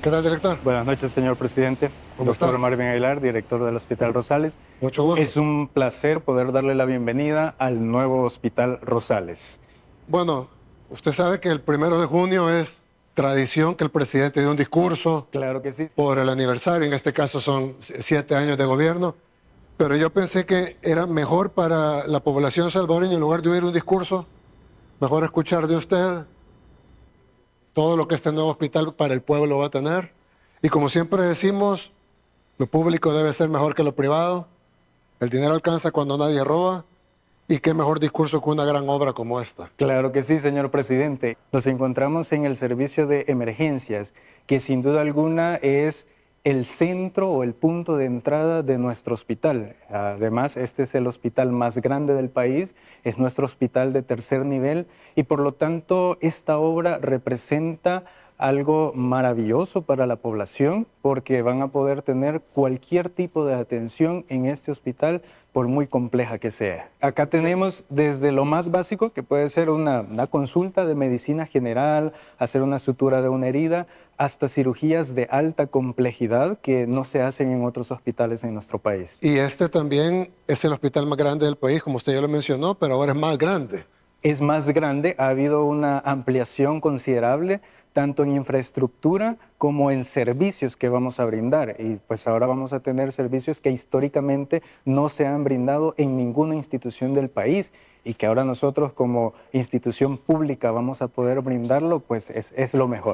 ¿Qué tal, director? Buenas noches, señor presidente. ¿Cómo está? Doctor Marvin Aguilar, director del Hospital Rosales. Mucho gusto. Es un placer poder darle la bienvenida al nuevo Hospital Rosales. Bueno, usted sabe que el 1 de junio es tradición que el presidente dé un discurso Claro que sí. por el aniversario, en este caso son 7 años de gobierno, pero yo pensé que era mejor para la población salvadoreña, en lugar de oír un discurso, mejor escuchar de usted todo lo que este nuevo hospital para el pueblo va a tener. Y como siempre decimos, lo público debe ser mejor que lo privado, el dinero alcanza cuando nadie roba, y qué mejor discurso que una gran obra como esta. Claro que sí, señor presidente. Nos encontramos en el servicio de emergencias, que sin duda alguna es el centro o el punto de entrada de nuestro hospital. Además, este es el hospital más grande del país, es nuestro hospital de tercer nivel y por lo tanto esta obra representa algo maravilloso para la población porque van a poder tener cualquier tipo de atención en este hospital por muy compleja que sea. Acá tenemos desde lo más básico, que puede ser una consulta de medicina general, hacer una sutura de una herida, hasta cirugías de alta complejidad que no se hacen en otros hospitales en nuestro país. Y este también es el hospital más grande del país, como usted ya lo mencionó, pero ahora es más grande. Es más grande, ha habido una ampliación considerable, tanto en infraestructura como en servicios que vamos a brindar. Y pues ahora vamos a tener servicios que históricamente no se han brindado en ninguna institución del país y que ahora nosotros como institución pública vamos a poder brindarlo, pues es lo mejor.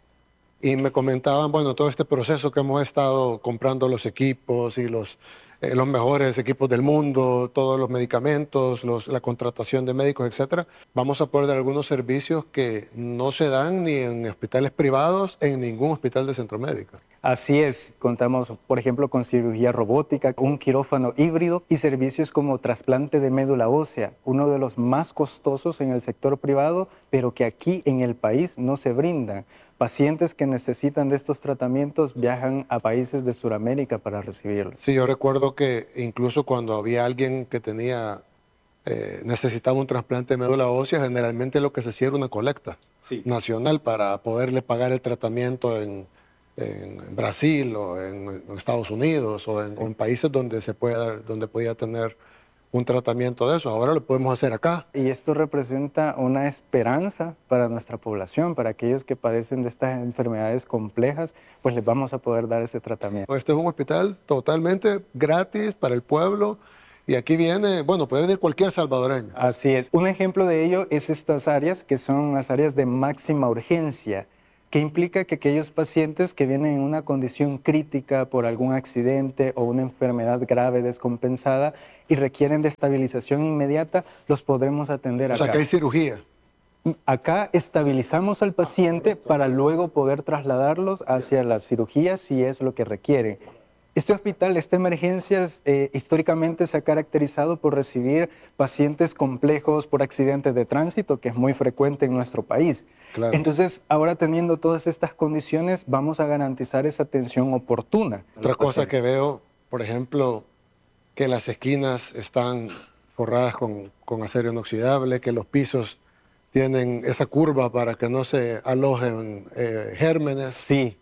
Y me comentaban, bueno, todo este proceso que hemos estado comprando los equipos y los mejores equipos del mundo, todos los medicamentos, la contratación de médicos, etcétera, vamos a poder dar algunos servicios que no se dan ni en hospitales privados, en ningún hospital de centro médico. Así es, contamos, por ejemplo, con cirugía robótica, un quirófano híbrido y servicios como trasplante de médula ósea, uno de los más costosos en el sector privado, pero que aquí en el país no se brindan. Pacientes que necesitan de estos tratamientos viajan a países de Sudamérica para recibirlos. Sí, yo recuerdo que incluso cuando había alguien que necesitaba un trasplante de médula ósea, generalmente lo que se hacía era una colecta nacional para poderle pagar el tratamiento en Brasil o en Estados Unidos o en países donde donde podía tener un tratamiento de eso. Ahora lo podemos hacer acá. Y esto representa una esperanza para nuestra población, para aquellos que padecen de estas enfermedades complejas, pues les vamos a poder dar ese tratamiento. Este es un hospital totalmente gratis para el pueblo y aquí viene, bueno, puede venir cualquier salvadoreño. Así es. Un ejemplo de ello es estas áreas que son las áreas de máxima urgencia, que implica que aquellos pacientes que vienen en una condición crítica por algún accidente o una enfermedad grave descompensada y requieren de estabilización inmediata, los podremos atender acá. O sea, que hay cirugía. Acá estabilizamos al paciente para luego poder trasladarlos hacia la cirugía si es lo que requiere. Este hospital, esta emergencia, históricamente se ha caracterizado por recibir pacientes complejos por accidentes de tránsito, que es muy frecuente en nuestro país. Claro. Entonces, ahora teniendo todas estas condiciones, vamos a garantizar esa atención oportuna. Otra cosa que veo, por ejemplo, que las esquinas están forradas con acero inoxidable, que los pisos tienen esa curva para que no se alojen gérmenes. Sí.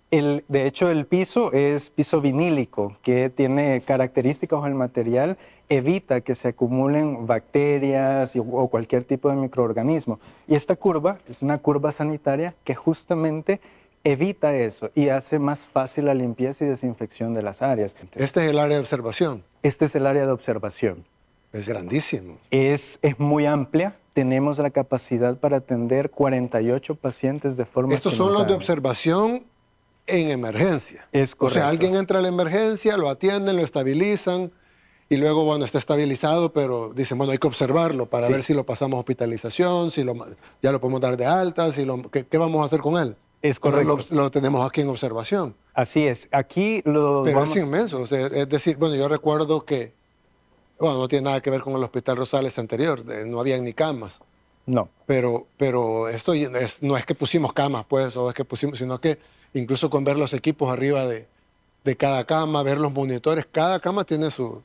De hecho, el piso es piso vinílico, que tiene características del material, evita que se acumulen bacterias o cualquier tipo de microorganismo. Y esta curva es una curva sanitaria que justamente evita eso y hace más fácil la limpieza y desinfección de las áreas. Entonces, Este es el área de observación. este es el área de observación. Es grandísimo. Es muy amplia. Tenemos la capacidad para atender 48 pacientes de forma Estos son los de observación en emergencia. Es correcto. O sea, alguien entra a la emergencia, lo atienden, lo estabilizan y luego, bueno, está estabilizado, pero dicen, bueno, hay que observarlo para ver si lo pasamos a hospitalización, ya lo podemos dar de alta, ¿qué vamos a hacer con él? Es correcto. Lo tenemos aquí en observación. Así es. Aquí lo Pero es inmenso. O sea, es decir, bueno, yo recuerdo que, bueno, no tiene nada que ver con el Hospital Rosales anterior, no había ni camas. No. Pero esto no es que pusimos camas, pues, o es que pusimos, sino que incluso con ver los equipos arriba de cada cama, ver los monitores, cada cama tiene su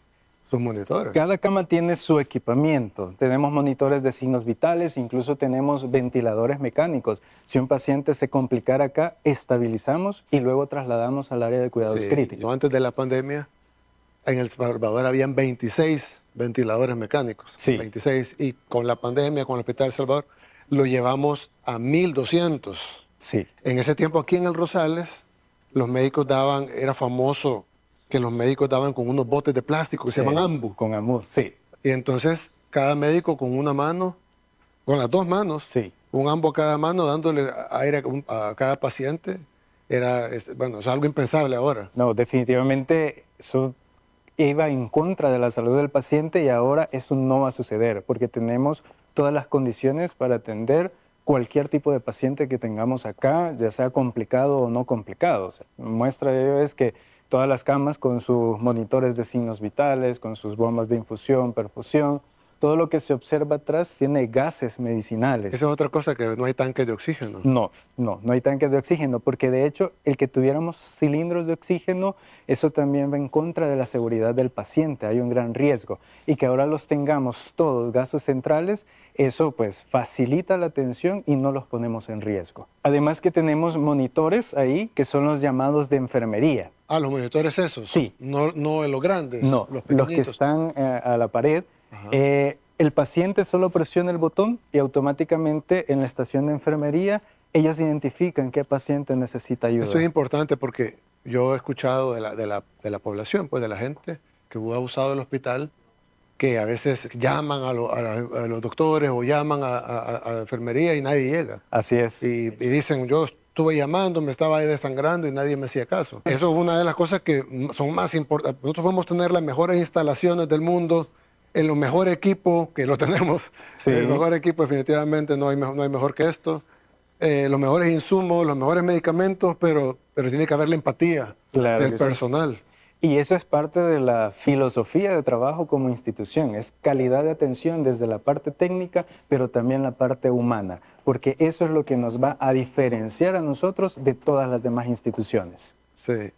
sus monitores. Cada cama tiene su equipamiento. Tenemos monitores de signos vitales, incluso tenemos ventiladores mecánicos. Si un paciente se complicara acá, estabilizamos y luego trasladamos al área de cuidados críticos. Yo antes de la pandemia, en El Salvador habían 26 ventiladores mecánicos. Sí. 26. Y con la pandemia, con el Hospital El Salvador, lo llevamos a 1.200. Sí. En ese tiempo aquí en el Rosales, los médicos daban, era famoso que los médicos daban con unos botes de plástico que se llaman AMBU. Con AMBU, sí. Y entonces cada médico con una mano, con las dos manos, Sí. un AMBU a cada mano, dándole aire a cada paciente, bueno, es algo impensable ahora. No, definitivamente eso iba en contra de la salud del paciente y ahora eso no va a suceder porque tenemos todas las condiciones para atender cualquier tipo de paciente que tengamos acá, ya sea complicado o no complicado. O sea, muestra de ello es que todas las camas con sus monitores de signos vitales, con sus bombas de infusión, perfusión, todo lo que se observa atrás tiene gases medicinales. Esa es otra cosa, que no hay tanques de oxígeno. No hay tanques de oxígeno, porque de hecho el que tuviéramos cilindros de oxígeno, eso también va en contra de la seguridad del paciente, hay un gran riesgo. Y que ahora los tengamos todos gases centrales, eso pues facilita la atención y no los ponemos en riesgo. Además que tenemos monitores ahí que son los llamados de enfermería. Ah, los monitores esos. Sí. No los grandes. No, los los que están a la pared. El paciente solo presiona el botón y automáticamente en la estación de enfermería ellos identifican qué paciente necesita ayuda. Eso es importante porque yo he escuchado de la población, pues de la gente que ha usado el hospital, que a veces llaman a los doctores o llaman a la enfermería y nadie llega. Así es. Y dicen, yo estuve llamando, me estaba ahí desangrando y nadie me hacía caso. Eso es una de las cosas que son más importantes. Nosotros podemos tener las mejores instalaciones del mundo, en los mejores equipos, que lo tenemos. Sí. El mejor equipo definitivamente no hay mejor que esto. Los mejores insumos, los mejores medicamentos, pero tiene que haber la empatía del personal. Sí. Y eso es parte de la filosofía de trabajo como institución, es calidad de atención desde la parte técnica, pero también la parte humana, porque eso es lo que nos va a diferenciar a nosotros de todas las demás instituciones. Sí.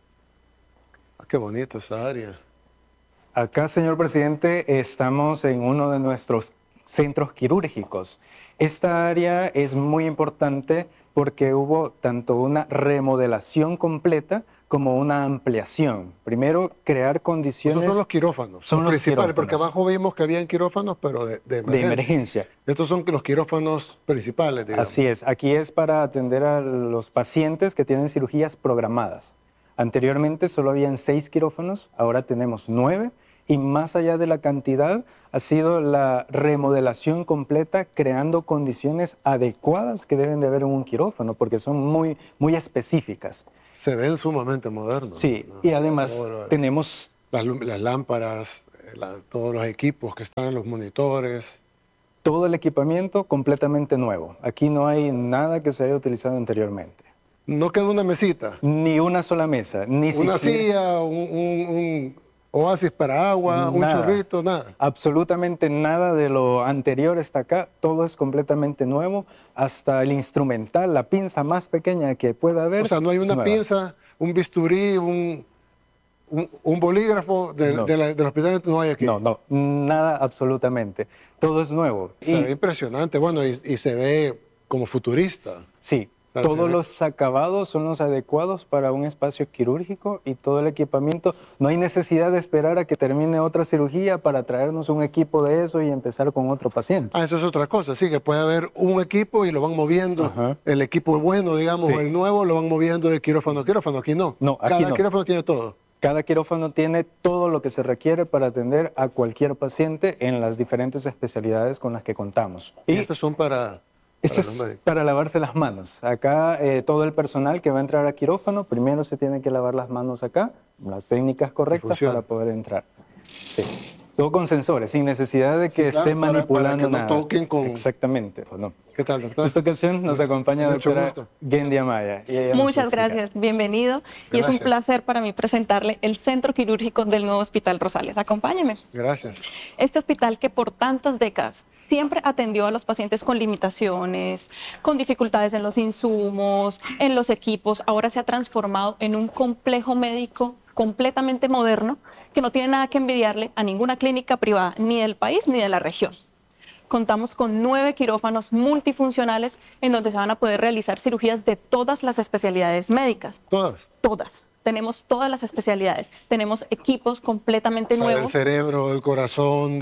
Qué bonito esa área. Acá, señor presidente, estamos en uno de nuestros centros quirúrgicos. Esta área es muy importante porque hubo tanto una remodelación completa como una ampliación. Primero, crear condiciones... Esos son los quirófanos, son los principales, quirófanos. Porque abajo vimos que habían quirófanos, pero de emergencia. Estos son los quirófanos principales, digamos. Así es. Aquí es para atender a los pacientes que tienen cirugías programadas. Anteriormente solo habían 6 quirófanos, ahora tenemos 9, y más allá de la cantidad ha sido la remodelación completa, creando condiciones adecuadas que deben de haber en un quirófano, porque son muy, muy específicas. Se ven sumamente modernos. Sí, ¿no? Y además tenemos... Las lámparas, todos los equipos que están, los monitores. Todo el equipamiento completamente nuevo. Aquí no hay nada que se haya utilizado anteriormente. No queda una mesita. Ni una sola mesa. Ni una silla, un oasis para agua, un chorrito, nada. Absolutamente nada de lo anterior está acá. Todo es completamente nuevo. Hasta el instrumental, la pinza más pequeña que pueda haber. O sea, no hay una pinza, un bisturí, un bolígrafo del hospital, no hay aquí. No, nada absolutamente. Todo es nuevo. Se ve impresionante, bueno, y se ve como futurista. Sí. Todos los acabados son los adecuados para un espacio quirúrgico y todo el equipamiento. No hay necesidad de esperar a que termine otra cirugía para traernos un equipo de eso y empezar con otro paciente. Ah, eso es otra cosa, sí, que puede haber un equipo y lo van moviendo. Ajá. El equipo bueno, digamos, sí. El nuevo, lo van moviendo de quirófano a quirófano. Aquí no. No, aquí Cada quirófano tiene todo. Cada quirófano tiene todo lo que se requiere para atender a cualquier paciente en las diferentes especialidades con las que contamos. Y estas son para... Esto es para lavarse las manos. Acá todo el personal que va a entrar a quirófano, primero se tiene que lavar las manos acá, las técnicas correctas para poder entrar. Sí. Todo con sensores, sin necesidad de que esté manipulando para que no toquen con... Exactamente. Pues no. ¿Qué tal, doctor? En esta ocasión nos acompaña la doctora Gendy Amaya. Muchas gracias, bienvenido. Gracias. Y es un placer para mí presentarle el Centro Quirúrgico del Nuevo Hospital Rosales. Acompáñeme. Gracias. Este hospital que por tantas décadas siempre atendió a los pacientes con limitaciones, con dificultades en los insumos, en los equipos, ahora se ha transformado en un complejo médico completamente moderno que no tiene nada que envidiarle a ninguna clínica privada, ni del país ni de la región. Contamos con 9 quirófanos multifuncionales en donde se van a poder realizar cirugías de todas las especialidades médicas. ¿Todas? Todas. Tenemos todas las especialidades. Tenemos equipos completamente nuevos. El cerebro, el corazón,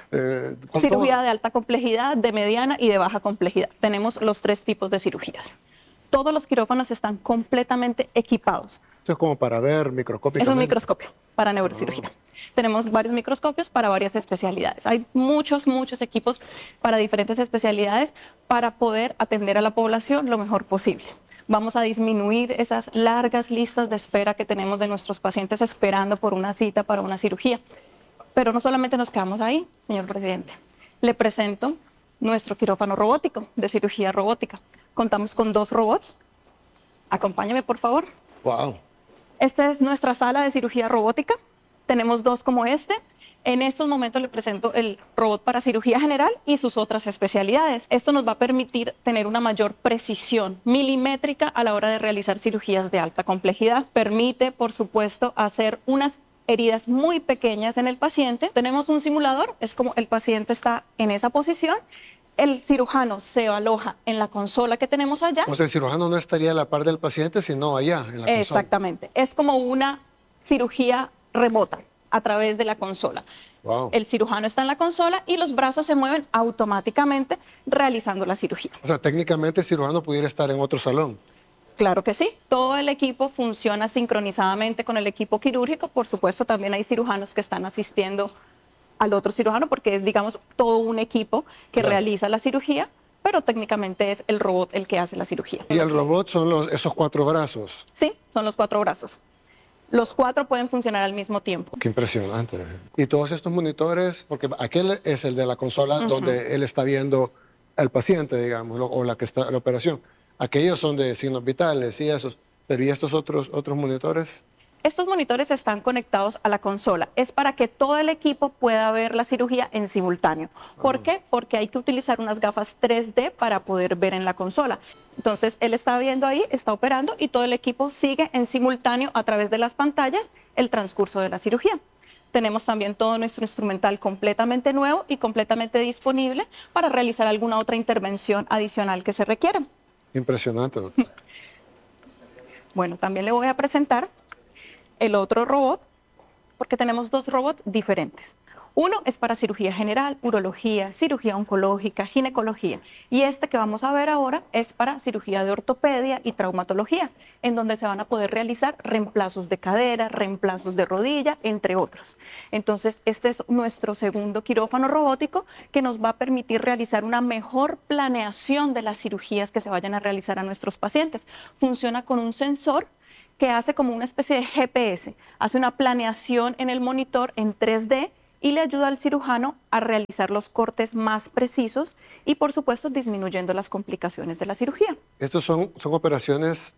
cirugía de alta complejidad, de mediana y de baja complejidad. Tenemos los 3 tipos de cirugía. Todos los quirófanos están completamente equipados. Esto es como para ver microscópicamente. Es un microscopio para neurocirugía. Tenemos varios microscopios para varias especialidades. Hay muchos equipos para diferentes especialidades para poder atender a la población lo mejor posible. Vamos a disminuir esas largas listas de espera que tenemos de nuestros pacientes esperando por una cita para una cirugía. Pero no solamente nos quedamos ahí, señor presidente. Le presento nuestro quirófano robótico de cirugía robótica. Contamos con 2 robots. Acompáñame, por favor. Wow. Esta es nuestra sala de cirugía robótica. Tenemos 2 como este. En estos momentos le presento el robot para cirugía general y sus otras especialidades. Esto nos va a permitir tener una mayor precisión milimétrica a la hora de realizar cirugías de alta complejidad. Permite, por supuesto, hacer unas heridas muy pequeñas en el paciente. Tenemos un simulador, es como el paciente está en esa posición. El cirujano se aloja en la consola que tenemos allá. O sea, el cirujano no estaría a la par del paciente, sino allá, en la consola. Exactamente. Es como una cirugía remota a través de la consola. Wow. El cirujano está en la consola y los brazos se mueven automáticamente realizando la cirugía. O sea, técnicamente el cirujano pudiera estar en otro salón. Claro que sí. Todo el equipo funciona sincronizadamente con el equipo quirúrgico. Por supuesto, también hay cirujanos que están asistiendo al otro cirujano porque es, digamos, todo un equipo que realiza la cirugía, pero técnicamente es el robot el que hace la cirugía. ¿Y el robot son esos 4 brazos? Sí, son los 4 brazos. Los 4 pueden funcionar al mismo tiempo. Qué impresionante. Y todos estos monitores, porque aquel es el de la consola donde él está viendo al paciente, digamos, o la que está en la operación. Aquellos son de signos vitales y esos. Pero ¿y estos otros monitores? Estos monitores están conectados a la consola. Es para que todo el equipo pueda ver la cirugía en simultáneo. ¿Por qué? Porque hay que utilizar unas gafas 3D para poder ver en la consola. Entonces, él está viendo ahí, está operando y todo el equipo sigue en simultáneo a través de las pantallas el transcurso de la cirugía. Tenemos también todo nuestro instrumental completamente nuevo y completamente disponible para realizar alguna otra intervención adicional que se requiera. Impresionante, doctor. Bueno, también le voy a presentar el otro robot, porque tenemos 2 robots diferentes. Uno es para cirugía general, urología, cirugía oncológica, ginecología. Y este que vamos a ver ahora es para cirugía de ortopedia y traumatología, en donde se van a poder realizar reemplazos de cadera, reemplazos de rodilla, entre otros. Entonces, este es nuestro segundo quirófano robótico que nos va a permitir realizar una mejor planeación de las cirugías que se vayan a realizar a nuestros pacientes. Funciona con un sensor que hace como una especie de GPS, hace una planeación en el monitor en 3D y le ayuda al cirujano a realizar los cortes más precisos y, por supuesto, disminuyendo las complicaciones de la cirugía. ¿Estos son operaciones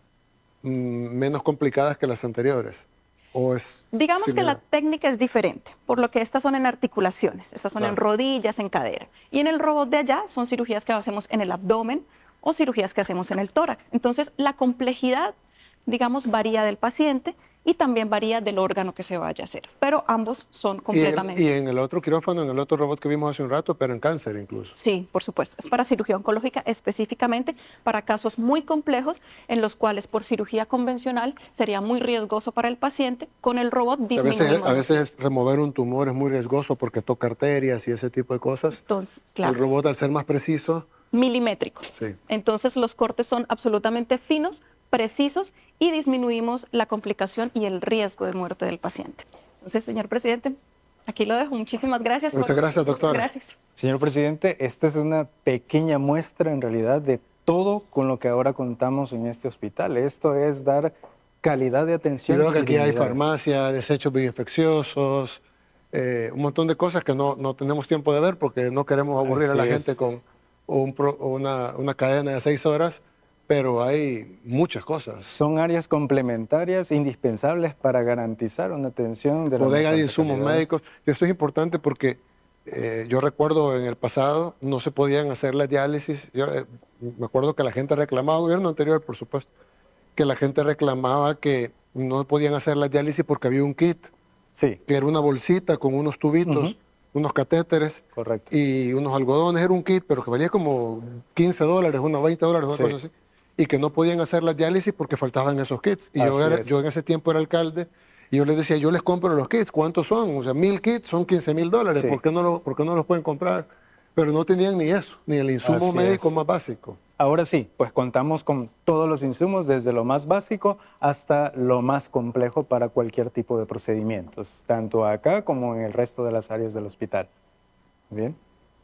menos complicadas que las anteriores? ¿O es Digamos similar? que la técnica es diferente, por lo que estas son en articulaciones, estas son en rodillas, en cadera. Y en el robot de allá son cirugías que hacemos en el abdomen o cirugías que hacemos en el tórax. Entonces, la complejidad, digamos, varía del paciente y también varía del órgano que se vaya a hacer, pero ambos son completamente... Y en el otro quirófano, en el otro robot que vimos hace un rato, pero en cáncer incluso. Sí, por supuesto. Es para cirugía oncológica específicamente, para casos muy complejos en los cuales por cirugía convencional sería muy riesgoso para el paciente. Con el robot disminuimos. A veces remover un tumor es muy riesgoso porque toca arterias y ese tipo de cosas. Entonces, claro. El robot, al ser más preciso... Milimétrico. Sí. Entonces los cortes son absolutamente finos, precisos y disminuimos la complicación y el riesgo de muerte del paciente. Entonces, señor presidente, aquí lo dejo. Muchísimas gracias. Muchas gracias, doctora. Gracias. Señor presidente, esta es una pequeña muestra en realidad de todo con lo que ahora contamos en este hospital. Esto es dar calidad de atención. Creo que y aquí hay dignidad. farmacia, desechos bioinfecciosos, un montón de cosas que no tenemos tiempo de ver porque no queremos aburrir a la Así es. gente con una cadena de 6 horas, pero hay muchas cosas. Son áreas complementarias indispensables para garantizar una atención de la Bodega más de alta insumos calidad. médicos. Y esto es importante porque yo recuerdo en el pasado no se podían hacer las diálisis. Yo me acuerdo que la gente reclamaba, gobierno anterior por supuesto, que la gente reclamaba que no podían hacer la diálisis porque había un kit, Sí, que era una bolsita con unos tubitos, unos catéteres correcto. y unos algodones. Era un kit, pero que valía como $15, unos $20, una Sí. cosa así. Y que no podían hacer la diálisis porque faltaban esos kits. Y Así es. yo en ese tiempo era alcalde y yo les decía, yo les compro los kits. ¿Cuántos son? O sea, 1000 kits son $15,000. Sí. ¿Por qué no los pueden comprar? Pero no tenían ni eso, ni el insumo Así médico es. más básico. Ahora sí, pues contamos con todos los insumos, desde lo más básico hasta lo más complejo para cualquier tipo de procedimientos, tanto acá como en el resto de las áreas del hospital. Bien.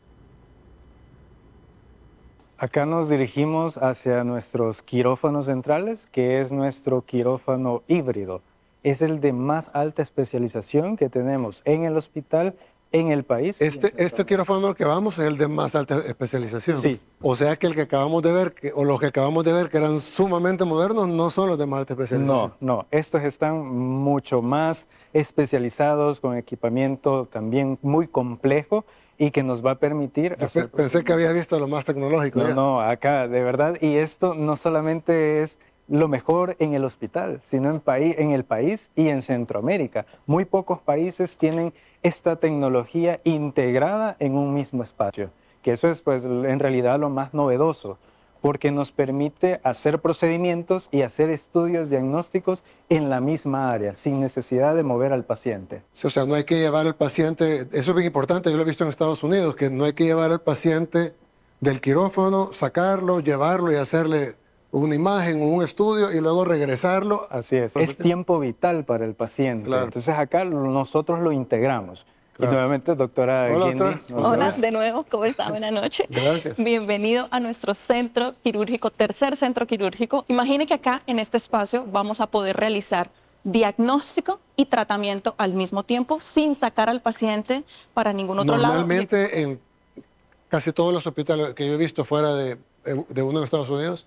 Acá nos dirigimos hacia nuestros quirófanos centrales, que es nuestro quirófano híbrido. Es el de más alta especialización que tenemos en el hospital, en el país. Este quirófano que vamos es el de más alta especialización. Sí. O sea que el que acabamos de ver, o los que acabamos de ver que eran sumamente modernos, no son los de más alta especialización. No, estos están mucho más especializados, con equipamiento también muy complejo y que nos va a permitir hacer... Pensé que había visto lo más tecnológico. ya. No, acá, de verdad, y esto no solamente es lo mejor en el hospital, sino en el país y en Centroamérica. Muy pocos países tienen esta tecnología integrada en un mismo espacio, que eso es pues en realidad lo más novedoso, porque nos permite hacer procedimientos y hacer estudios diagnósticos en la misma área, sin necesidad de mover al paciente. Sí, o sea, no hay que llevar al paciente, eso es bien importante, yo lo he visto en Estados Unidos, que no hay que llevar al paciente del quirófano, sacarlo, llevarlo y hacerle una imagen o un estudio y luego regresarlo. Así es tiempo vital para el paciente. Claro. Entonces acá nosotros lo integramos. Claro. Y nuevamente, doctora Hola, Guindy, doctora. nos Hola, vemos. de nuevo, ¿cómo está? Buenas noches. Gracias. Bienvenido a nuestro centro quirúrgico, tercer centro quirúrgico. Imagine que acá en este espacio vamos a poder realizar diagnóstico y tratamiento al mismo tiempo sin sacar al paciente para ningún otro lado. Normalmente en casi todos los hospitales que yo he visto fuera de uno de Estados Unidos,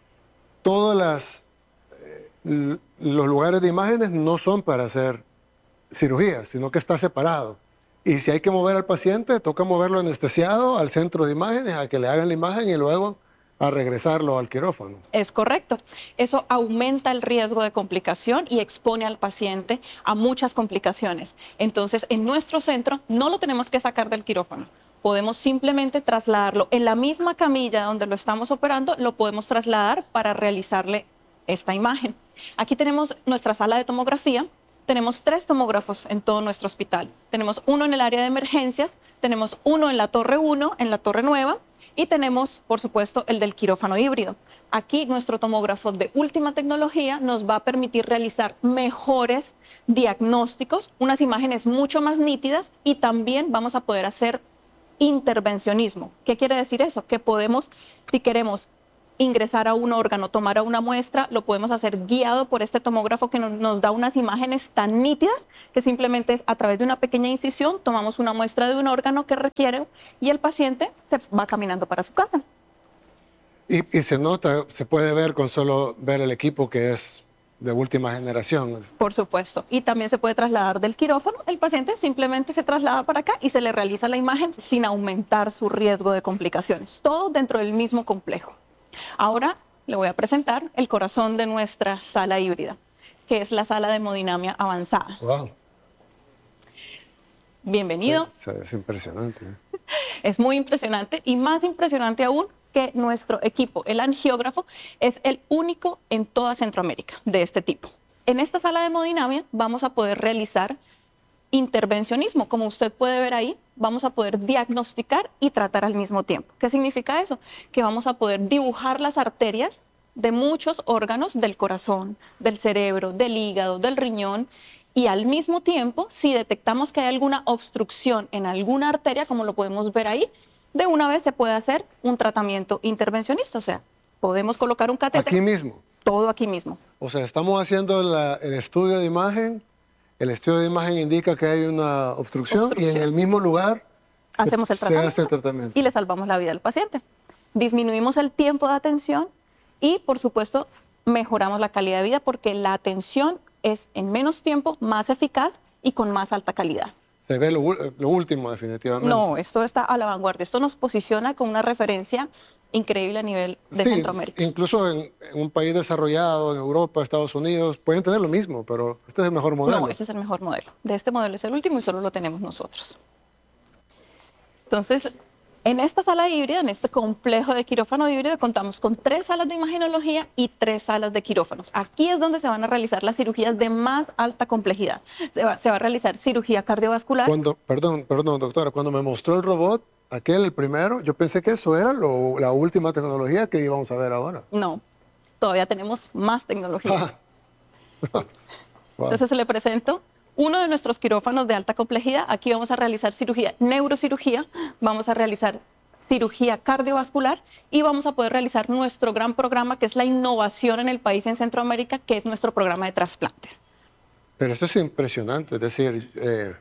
los lugares de imágenes no son para hacer cirugía, sino que está separado. Y si hay que mover al paciente, toca moverlo anestesiado al centro de imágenes, a que le hagan la imagen y luego a regresarlo al quirófano. Es correcto. Eso aumenta el riesgo de complicación y expone al paciente a muchas complicaciones. Entonces, en nuestro centro no lo tenemos que sacar del quirófano. Podemos simplemente trasladarlo en la misma camilla donde lo estamos operando, lo podemos trasladar para realizarle esta imagen. Aquí tenemos nuestra sala de tomografía. Tenemos 3 tomógrafos en todo nuestro hospital. Tenemos uno en el área de emergencias, tenemos uno en la torre 1, en la torre nueva, y tenemos, por supuesto, el del quirófano híbrido. Aquí nuestro tomógrafo de última tecnología nos va a permitir realizar mejores diagnósticos, unas imágenes mucho más nítidas, y también vamos a poder hacer intervencionismo. ¿Qué quiere decir eso? Que podemos, si queremos ingresar a un órgano, tomar a una muestra, lo podemos hacer guiado por este tomógrafo que nos da unas imágenes tan nítidas que simplemente es a través de una pequeña incisión, tomamos una muestra de un órgano que requiere y el paciente se va caminando para su casa. Y se nota, se puede ver con solo ver el equipo que es de última generación. Por supuesto. Y también se puede trasladar del quirófano. El paciente simplemente se traslada para acá y se le realiza la imagen sin aumentar su riesgo de complicaciones. Todo dentro del mismo complejo. Ahora le voy a presentar el corazón de nuestra sala híbrida, que es la sala de hemodinamia avanzada. Wow. Bienvenido. Es impresionante. Es muy impresionante y más impresionante aún que nuestro equipo, el angiógrafo, es el único en toda Centroamérica de este tipo. En esta sala de hemodinamia vamos a poder realizar intervencionismo. Como usted puede ver ahí, vamos a poder diagnosticar y tratar al mismo tiempo. ¿Qué significa eso? Que vamos a poder dibujar las arterias de muchos órganos del corazón, del cerebro, del hígado, del riñón, y al mismo tiempo, si detectamos que hay alguna obstrucción en alguna arteria, como lo podemos ver ahí, de una vez se puede hacer un tratamiento intervencionista. O sea, podemos colocar un catéter. Aquí mismo. Todo aquí mismo. O sea, estamos haciendo el estudio de imagen. El estudio de imagen indica que hay una obstrucción y en el mismo lugar hacemos el se hace tratamiento, el tratamiento y le salvamos la vida al paciente. Disminuimos el tiempo de atención y, por supuesto, mejoramos la calidad de vida porque la atención es en menos tiempo, más eficaz y con más alta calidad. Se ve lo último definitivamente. No, esto está a la vanguardia. Esto nos posiciona con una referencia increíble a nivel de Sí, Centroamérica. incluso en un país desarrollado, en Europa, Estados Unidos, pueden tener lo mismo, pero este es el mejor modelo. No, este es el mejor modelo. De este modelo es el último y solo lo tenemos nosotros. Entonces, en esta sala híbrida, en este complejo de quirófano híbrido, contamos con 3 salas de imagenología y 3 salas de quirófanos. Aquí es donde se van a realizar las cirugías de más alta complejidad. Se va a realizar cirugía cardiovascular. Perdón, doctora, cuando me mostró el robot, aquel, el primero, yo pensé que eso era la última tecnología que íbamos a ver ahora. No, todavía tenemos más tecnología. Wow. Entonces se le presento uno de nuestros quirófanos de alta complejidad. Aquí vamos a realizar cirugía, neurocirugía, vamos a realizar cirugía cardiovascular y vamos a poder realizar nuestro gran programa, que es la innovación en el país en Centroamérica, que es nuestro programa de trasplantes. Pero eso es impresionante, es decir,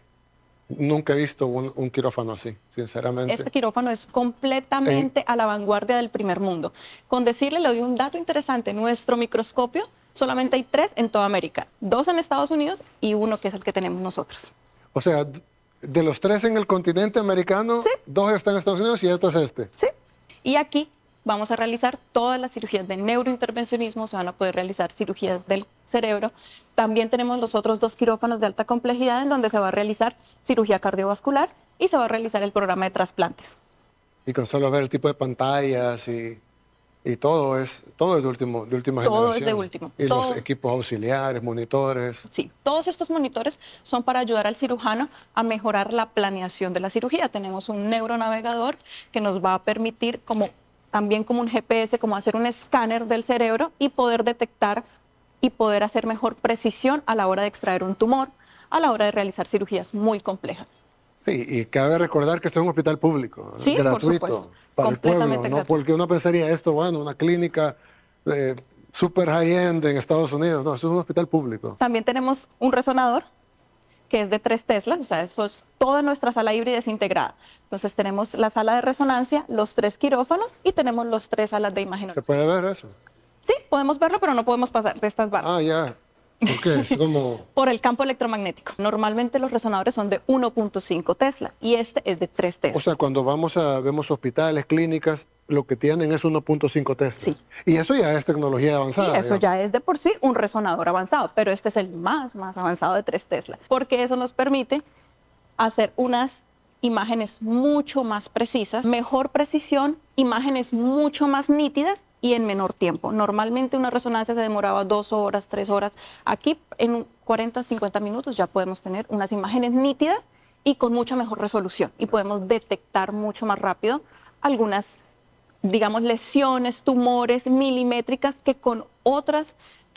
nunca he visto un quirófano así, sinceramente. Este quirófano es completamente a la vanguardia del primer mundo. Con decirle, le doy un dato interesante, nuestro microscopio solamente hay 3 en toda América, 2 en Estados Unidos y 1 que es el que tenemos nosotros. O sea, de los 3 en el continente americano, Sí. 2 están en Estados Unidos y este es este. Sí. Y aquí vamos a realizar todas las cirugías de neurointervencionismo, se van a poder realizar cirugías del cerebro. También tenemos los otros 2 quirófanos de alta complejidad en donde se va a realizar cirugía cardiovascular y se va a realizar el programa de trasplantes. Y con solo ver el tipo de pantallas y todo es de última generación. Todo es de último. Y Todo. los equipos auxiliares, monitores. Sí, todos estos monitores son para ayudar al cirujano a mejorar la planeación de la cirugía. Tenemos un neuronavegador que nos va a permitir también como un GPS, como hacer un escáner del cerebro y poder detectar y poder hacer mejor precisión a la hora de extraer un tumor, a la hora de realizar cirugías muy complejas. Sí, y cabe recordar que este es un hospital público, Sí, por gratuito, supuesto, para el pueblo, completamente ¿no? gratuito. Porque uno pensaría esto, bueno, una clínica super high-end en Estados Unidos. No, esto es un hospital público. También tenemos un resonador que es de 3 teslas, o sea, eso es toda nuestra sala híbrida es integrada. Entonces tenemos la sala de resonancia, los 3 quirófanos y tenemos los 3 salas de imagen. ¿Se puede ver eso? Sí, podemos verlo, pero no podemos pasar de estas barras. Ah, ya. ¿Por qué? Es como... Por el campo electromagnético. Normalmente los resonadores son de 1.5 Tesla y este es de 3 Tesla. O sea, cuando vemos hospitales, clínicas, lo que tienen es 1.5 Teslas. Sí. Y eso ya es tecnología avanzada. Sí, eso digamos. ya es de por sí un resonador avanzado, pero este es el más avanzado de 3 Tesla, porque eso nos permite hacer unas imágenes mucho más precisas, mejor precisión, imágenes mucho más nítidas y en menor tiempo. Normalmente una resonancia se demoraba 2 horas, 3 horas. Aquí en 40, 50 minutos ya podemos tener unas imágenes nítidas y con mucha mejor resolución y podemos detectar mucho más rápido algunas, digamos, lesiones, tumores milimétricas que con otros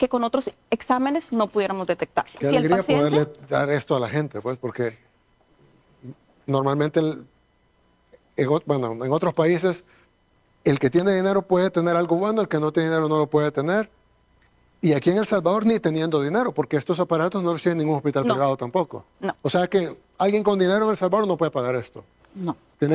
exámenes no pudiéramos detectar. Qué alegría poderle dar esto a la gente, pues, porque normalmente, en otros países, el que tiene dinero puede tener algo bueno, el que no tiene dinero no lo puede tener. Y aquí en El Salvador ni teniendo dinero, porque estos aparatos no los tiene ningún hospital privado tampoco. No. O sea que alguien con dinero en El Salvador no puede pagar esto. No.